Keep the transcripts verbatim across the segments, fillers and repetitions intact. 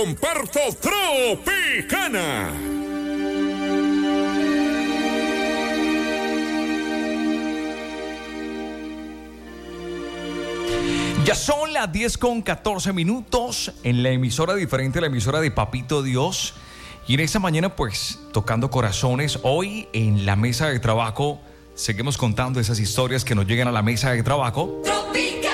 Comparto Tropicana. Ya son las diez con catorce minutos en la emisora diferente, la emisora de Papito Dios. Y en esta mañana, pues, tocando corazones, hoy en la mesa de trabajo, seguimos contando esas historias que nos llegan a la mesa de trabajo. Tropicana.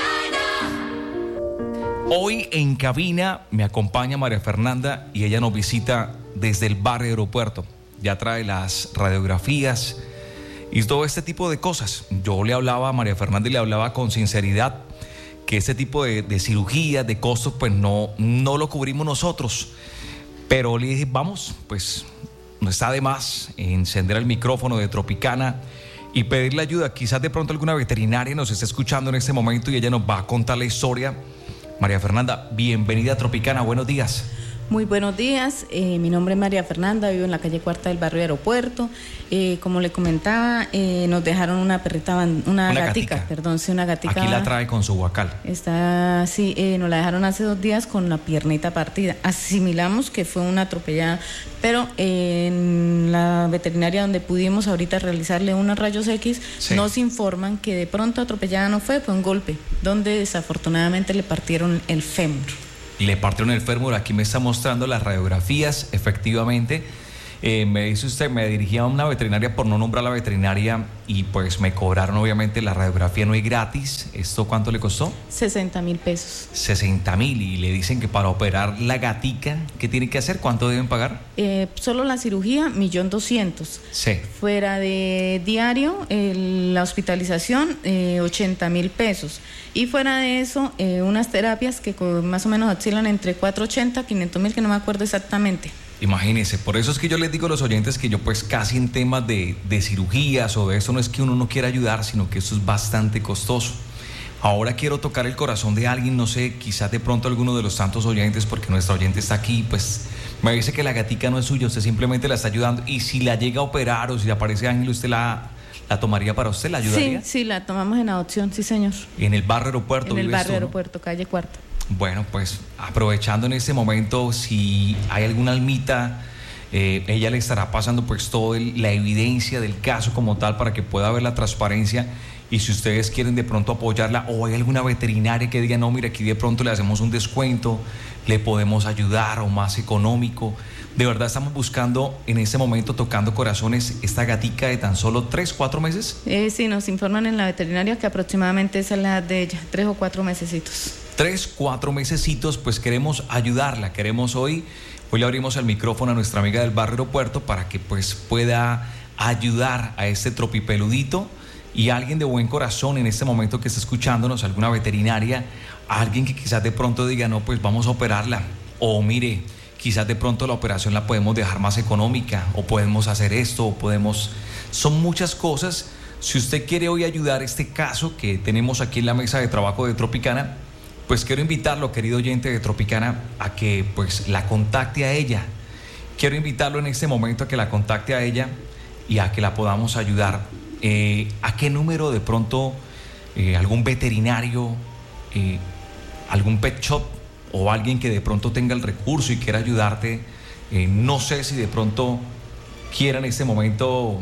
Hoy en cabina me acompaña María Fernanda y ella nos visita desde el barrio Aeropuerto. Ya trae las radiografías y todo este tipo de cosas. Yo le hablaba a María Fernanda y le hablaba con sinceridad que este tipo de, de cirugías, de costos, pues no, no lo cubrimos nosotros. Pero le dije, vamos, pues no está de más encender el micrófono de Tropicana y pedirle ayuda. Quizás de pronto alguna veterinaria nos esté escuchando en este momento y ella nos va a contar la historia. María Fernanda, bienvenida a Tropicana, buenos días. Muy buenos días, eh, mi nombre es María Fernanda, vivo en la calle Cuarta del barrio Aeropuerto. Eh, como le comentaba, eh, nos dejaron una perrita, una, una gatica, gatica, perdón, sí, una gatica. Aquí la trae con su guacal. Está, sí, eh, nos la dejaron hace dos días con la piernita partida. Asimilamos que fue una atropellada, pero eh, en la veterinaria donde pudimos ahorita realizarle unos rayos X, sí, nos informan que de pronto atropellada no fue, fue un golpe, donde desafortunadamente le partieron el fémur. Le partieron el fémur, aquí me está mostrando las radiografías, efectivamente. Eh, me dice usted, me dirigí a una veterinaria por no nombrar a la veterinaria y pues me cobraron, obviamente, la radiografía no es gratis. ¿Esto cuánto le costó? sesenta mil pesos. sesenta mil, y le dicen que para operar la gatica, ¿qué tiene que hacer? ¿Cuánto deben pagar? Eh, solo la cirugía, millón doscientos. Sí. Fuera de diario, eh, la hospitalización, eh, ochenta mil pesos. Y fuera de eso, eh, unas terapias que más o menos oscilan entre cuatrocientos ochenta, quinientos mil, que no me acuerdo exactamente. Imagínense, por eso es que yo les digo a los oyentes que yo pues casi en temas de, de cirugías o de eso no es que uno no quiera ayudar, sino que eso es bastante costoso. Ahora quiero tocar el corazón de alguien, no sé, quizás de pronto alguno de los tantos oyentes, porque nuestra oyente está aquí, pues me dice que la gatica no es suya, usted simplemente la está ayudando, y si la llega a operar o si le aparece Ángel, ¿usted la, la tomaría para usted? ¿La ayudaría? Sí, sí, la tomamos en adopción, sí señor. ¿En el barrio Aeropuerto? En el barrio tú, Aeropuerto, ¿no? Calle Cuarta. Bueno, pues aprovechando en este momento, si hay alguna almita, eh, ella le estará pasando pues toda la evidencia del caso como tal para que pueda ver la transparencia, y si ustedes quieren de pronto apoyarla o hay alguna veterinaria que diga, no, mira, aquí de pronto le hacemos un descuento, le podemos ayudar o más económico. De verdad estamos buscando en este momento, tocando corazones, esta gatica de tan solo tres, cuatro meses. Eh, sí, nos informan en la veterinaria que aproximadamente esa es la edad de ella, tres o cuatro mesecitos. Tres, cuatro mesecitos, pues queremos ayudarla, queremos hoy, hoy le abrimos el micrófono a nuestra amiga del barrio Aeropuerto para que pues pueda ayudar a este tropipeludito, y alguien de buen corazón en este momento que está escuchándonos, alguna veterinaria, alguien que quizás de pronto diga, no, pues vamos a operarla, o mire, quizás de pronto la operación la podemos dejar más económica, o podemos hacer esto, o podemos... Son muchas cosas. Si usted quiere hoy ayudar este caso que tenemos aquí en la mesa de trabajo de Tropicana, pues quiero invitarlo, querido oyente de Tropicana, a que pues la contacte a ella. Quiero invitarlo en este momento a que la contacte a ella y a que la podamos ayudar. Eh, ¿A qué número de pronto eh, algún veterinario, eh, algún pet shop o alguien que de pronto tenga el recurso y quiera ayudarte? Eh, no sé si de pronto quiera en este momento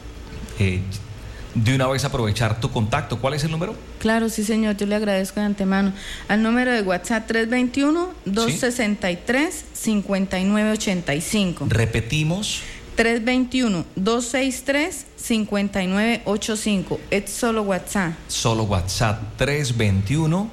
eh, de una vez aprovechar tu contacto. ¿Cuál es el número? Claro, sí señor, yo le agradezco de antemano. Al número de WhatsApp tres dos uno, dos seis tres, cinco nueve ocho cinco. Repetimos. tres dos uno, dos seis tres, cinco nueve ocho cinco. Es solo WhatsApp. Solo WhatsApp. tres dos uno,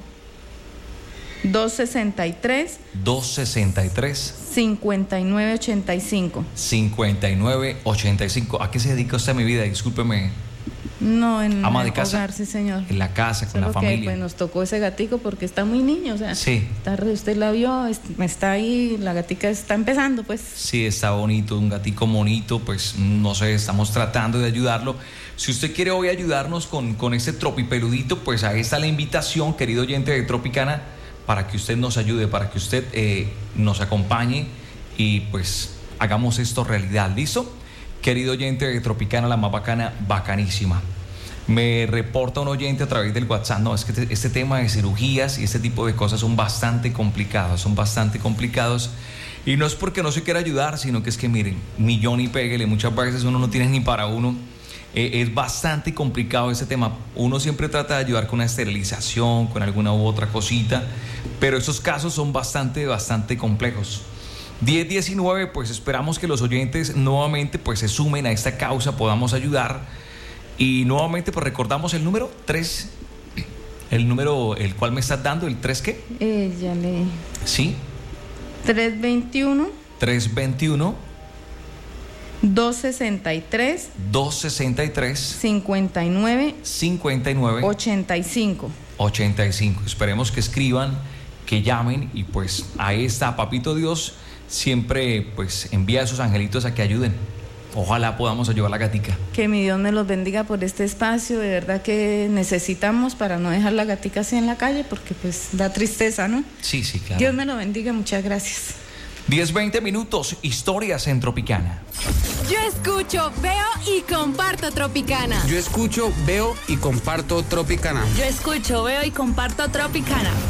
dos seis tres, dos seis tres, cinco nueve ocho cinco. cinco nueve ocho cinco. ¿A qué se dedica usted, mi vida? Discúlpeme. No, en ¿Ama el de casa? hogar, sí señor. En la casa, con Solo la familia. que, pues, nos tocó ese gatico porque está muy niño, o sea, sí. Está, usted la vio, está ahí, la gatica está empezando, pues. Sí, está bonito, un gatico bonito, pues no sé, estamos tratando de ayudarlo. Si usted quiere hoy ayudarnos con, con este tropipeludito, pues ahí está la invitación, querido oyente de Tropicana, para que usted nos ayude, para que usted eh, nos acompañe y pues hagamos esto realidad. ¿Listo? Querido oyente de Tropicana, la más bacana, bacanísima. Me reporta un oyente a través del WhatsApp, no, es que este, este tema de cirugías y este tipo de cosas son bastante complicados, son bastante complicados. Y no es porque no se quiera ayudar, sino que es que miren, millón y péguele, muchas veces uno no tiene ni para uno. Eh, es bastante complicado ese tema. Uno siempre trata de ayudar con una esterilización, con alguna u otra cosita, pero esos casos son bastante, bastante complejos. diez diecinueve, pues esperamos que los oyentes nuevamente pues se sumen a esta causa, podamos ayudar. Y nuevamente pues recordamos el número tres, el número el cual me estás dando, el tres ¿qué? Eh, ya le... Sí. tres veintiuno. tres veintiuno. doscientos sesenta y tres. doscientos sesenta y tres. cincuenta y nueve. cincuenta y nueve. ochenta y cinco. ochenta y cinco. Esperemos que escriban, que llamen y pues ahí está, Papito Dios siempre pues envía a sus angelitos a que ayuden. Ojalá podamos ayudar a la gatica. Que mi Dios me los bendiga por este espacio, de verdad que necesitamos para no dejar la gatica así en la calle, porque pues da tristeza, ¿no? Sí, sí, claro. Dios me lo bendiga, muchas gracias. diez veinte minutos, historias en Tropicana. Yo escucho, veo y comparto Tropicana. Yo escucho, veo y comparto Tropicana. Yo escucho, veo y comparto Tropicana.